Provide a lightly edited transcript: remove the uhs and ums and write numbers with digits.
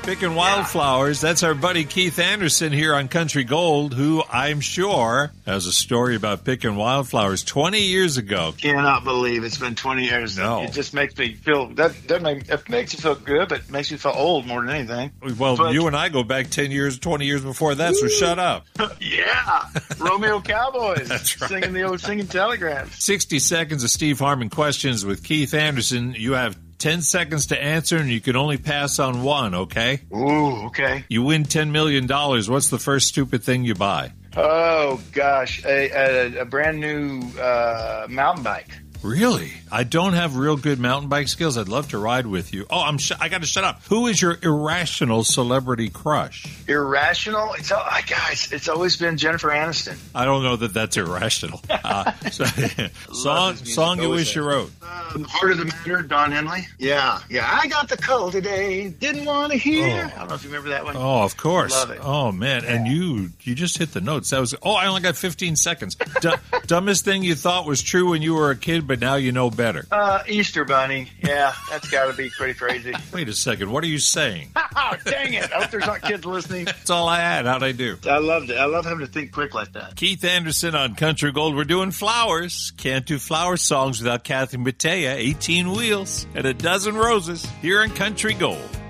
Picking wildflowers. That's our buddy Keith Anderson here on Country Gold, who I'm sure has a story about picking wildflowers 20 years ago. Cannot believe it's been 20 years. No. It just makes me feel, it makes you feel good, but it makes you feel old more than anything. Well, you and I go back 10 years, 20 years before that, so shut up. Yeah. Romeo Cowboys. That's right. Singing the old singing telegrams. 60 seconds of Steve Harmon questions with Keith Anderson. You have 10 seconds to answer, and you can only pass on one, okay? Ooh, okay. You win $10 million. What's the first stupid thing you buy? Oh, gosh. A brand new mountain bike. Really? I don't have real good mountain bike skills. I'd love to ride with you. Oh, I got to shut up. Who is your irrational celebrity crush? Irrational? It's always been Jennifer Aniston. I don't know that that's irrational. Song you wish you wrote. Heart of the Matter, Don Henley. Yeah. I got the cold today. Didn't want to hear. I don't know if you remember that one. Oh, of course. Love it. Oh, man. Yeah. And you just hit the notes. That was. I only got 15 seconds. Dumbest thing you thought was true when you were a kid, but now you know better. Easter Bunny. Yeah, that's got to be pretty crazy. Wait a second. What are you saying? Oh, dang it. I hope there's not kids listening. That's all I had. How'd I do? I loved it. I love having to think quick like that. Keith Anderson on Country Gold. We're doing flowers. Can't do flower songs without Kathy Mattea, 18 wheels, and a dozen roses here in Country Gold.